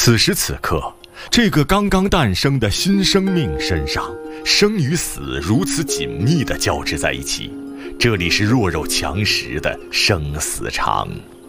此时此刻，这个刚刚诞生的新生命身上，生与死如此紧密地交织在一起。这里是弱肉强食的生死场。